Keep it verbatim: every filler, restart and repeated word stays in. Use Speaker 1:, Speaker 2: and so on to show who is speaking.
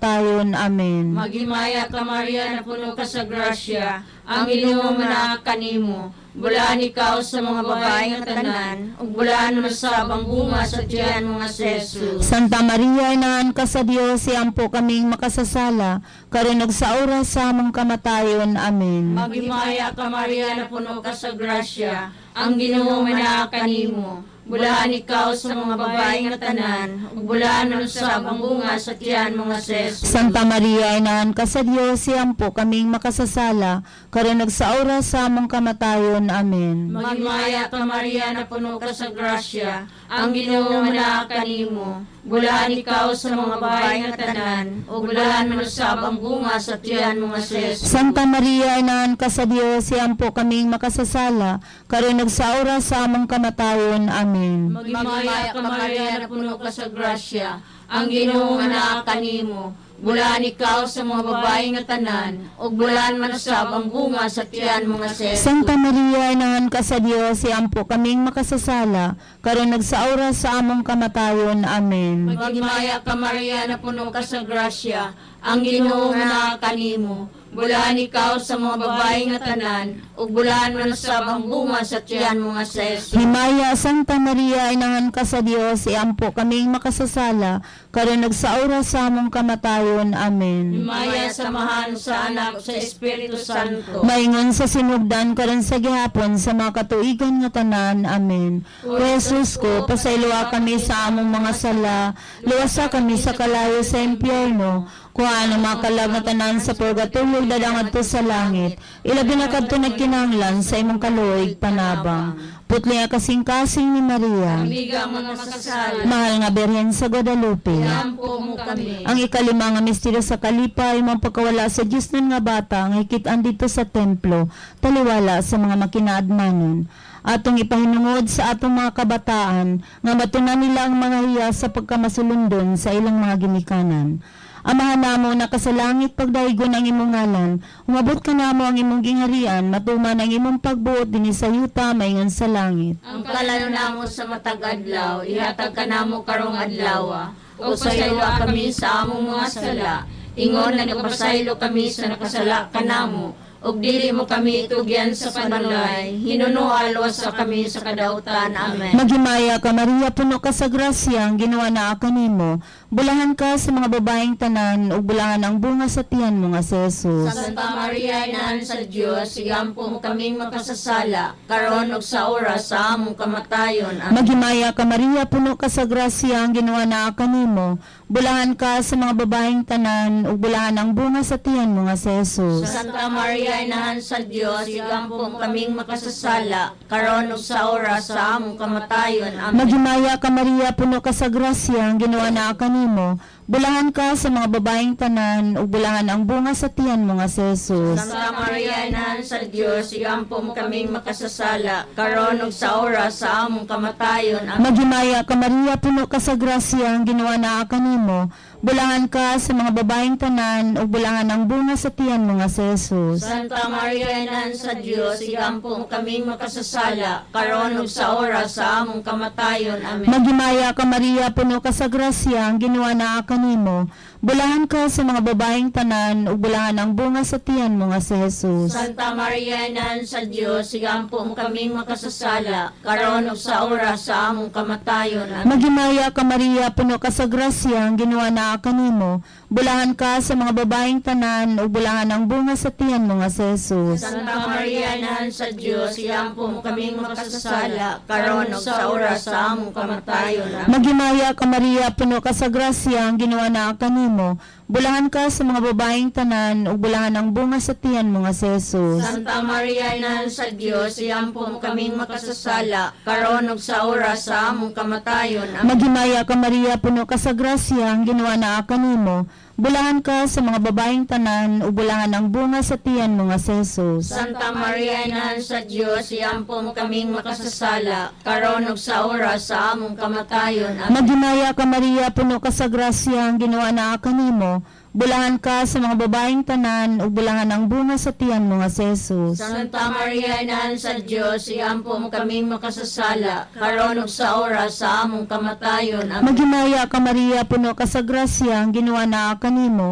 Speaker 1: kamatayon. Amen.
Speaker 2: Maghimaya ka Maria, na puno ka sa grasya, ang Ginoo man kanimo. Bulaan ikaw sa mga babae nga tanan, ug bulaan man sa bunga sa tiyan mo nga si Jesus.
Speaker 1: Santa Maria, inaan ka sa Dios, iampo kaming makasasala, karon ug sa oras sa among kamatayon. Amen.
Speaker 2: Maghimaya ka Maria, na puno ka sa grasya, ang Ginoo man kanimo. Bulaan ikaw sa mga babae nga tanan, ug bulaan man sa bunga sa tiyan mo nga si Jesus.
Speaker 1: Santa Maria, inaan ka sa Dios, iampo kaming makasasala, karon ug sa oras sa among kamatayon. Amen.
Speaker 2: Maghimaya ka Maria, na puno ka sa grasya, ang Ginoo man kanimo. Bulaan ikaw sa mga babae nga tanan, ug bulaan man sa bunga sa tiyan mo nga si Jesus.
Speaker 1: Santa Maria, inaan ka sa Dios, iampo kaming makasasala, karon ug sa oras sa among kamatayon. Amen.
Speaker 2: Maghimaya ka Maria, na puno ka sa grasya, ang Ginoo man kanimo. Bulaan ikaw sa mga babae nga tanan, ug bulaan man sa bunga sa tiyan mo nga si Jesus.
Speaker 1: Santa Maria, inaan ka sa Dios, iampo kaming makasasala, karon ug sa oras sa among kamatayon. Amen.
Speaker 2: Maghimaya ka Maria, na puno ka sa grasya, ang Ginoo man kanimo. Bulaan ikaw sa mga babae nga tanan, ug bulaan man sa bunga sa tiyan mo nga si Jesus.
Speaker 1: Himaya Santa Maria, inangan ka sa Dios, iampo kaming makasasala, karon ug sa oras sa among kamatayon. Amen.
Speaker 2: Himaya samahan sa Anak sa Espiritu Santo.
Speaker 1: Maingon sa sinugdan karon sa gihapon sa mga katuigan nga tanan. Amen. O Jesus ko, pasayloa kami sa among mga sala, luwasa kami sa kalayo sa impyerno, kung ano makalag na tanan sa purgatorio dadangad to sa langit, ilabi na kadto nagkinahanglan sa imong kaluoy panabang. Putli nga kasing-kasing ni Maria,
Speaker 2: Amiga mga makasasala,
Speaker 1: mahal nga Birhen sa Guadalupe,
Speaker 2: iampo mo kami.
Speaker 1: ang ikalima nga misteryo sa kalipay, imong pagkawala sa Diyos nun nga bata, nga ikitaan dito sa templo, taliwala sa mga makinaadmanon. Atong ipahinungod sa atong mga kabataan, nga matunan nila ang mga hiya sa pagkamasulundon sa ilang mga ginikanan. Amahan namo na kasalangit pagdaigon ang imong ngalan, umabot ka namo ang imong gingharian, matuman ang imong pagbuot dinhi sa yuta maingon sa langit.
Speaker 2: Ang kalano namo sa matag adlaw, ihatag ka namo karong adlaw. O saylo kami sa among mga sala, ingon na nagpasaylo kami sa nakasala ka namo. ug dili mo kami itugyan sa panulay, hinunual sa kami sa kadautan. Amen.
Speaker 1: Maghimaya ka Maria, puno ka sa grasya, ang ginawa na kanimo. Bulahan ka sa mga babaeng tanan, ug bulahan ang bunga sa tiyan mo nga si Jesus.
Speaker 2: Santa Maria, Inaan sa Dios, iampo mo kaming makasasala, karon ug sa oras sa among kamatayon. Amen.
Speaker 1: Maghimaya ka Maria, puno ka sa grasya, ang ginawa na kanimo. Bulahan ka sa mga babaeng tanan, ug bulahan ang bunga sa tiyan mo nga si Jesus.
Speaker 2: Santa Maria, Inahan sa Dios, iampo mo kaming makasasala, karon ug sa oras sa among kamatayon. Amen.
Speaker 1: Maghimaya ka Maria, puno ka sa grasya, ang ginawa na kanimo. Bulahan ka sa mga babaeng tanan, ug bulahan ang bunga sa tiyan mo nga si Jesus.
Speaker 2: Santa Maria, Inahan sa Dios, iampo mo kaming makasasala, karon ug sa oras sa among kamatayon. Amen.
Speaker 1: Maghimaya ka Maria, puno ka sa grasya, ang ginawa na kanimo. Bulahan ka sa mga babaeng tanan, ug bulahan ang bunga sa tiyan mo nga si Jesus.
Speaker 2: Santa Maria, Inahan sa Dios, iampo mo kaming makasasala, karon ug sa oras sa among kamatayon. Amen.
Speaker 1: Maghimaya ka Maria, puno ka sa grasya, ang ginawa na kanimo. Bulahan ka sa mga babaeng tanan, ug bulahan ang bunga sa tiyan mo nga si Jesus.
Speaker 2: Santa Maria, Inahan sa Dios, iampo mo kaming makasasala, karon ug sa oras sa among kamatayon. Amen.
Speaker 1: Maghimaya ka Maria, puno ka sa grasya, ang ginawa na kanimo. Bulahan ka sa mga babaeng tanan, ug bulahan ang bunga sa tiyan mo nga si Jesus.
Speaker 2: Santa Maria, Inahan sa Dios, iampo mo kaming makasasala, karon ug sa oras sa among kamatayon. Amen.
Speaker 1: Maghimaya ka Maria, puno ka sa grasya, ang ginawa na kanimo. Bulahan ka sa mga babaeng tanan, ug bulahan ang bunga sa tiyan mo nga si Jesus.
Speaker 2: Santa Maria, Inahan sa Dios, iampo mo kaming makasasala, karon ug sa oras sa among kamatayon. Amen.
Speaker 1: Maghimaya ka Maria, puno ka sa grasya, ang ginawa na kanimo. Bulahan ka sa mga babaeng tanan, ug bulahan ang bunga sa tiyan mo nga si Jesus.
Speaker 2: Santa Maria, Inahan sa Dios, iampo mo kaming makasasala, karon ug sa oras sa among kamatayon. Amen.
Speaker 1: Maghimaya ka Maria, puno ka sa grasya, ang ginawa na kanimo. Bulahan ka sa mga babaeng tanan, ug bulahan ang bunga sa tiyan mo nga si Jesus.
Speaker 2: Santa Maria, Inahan sa Dios, iampo mo kaming makasasala, karon ug sa oras sa among kamatayon. Amen.
Speaker 1: Maghimaya ka Maria, puno ka sa grasya, ang ginawa na kanimo.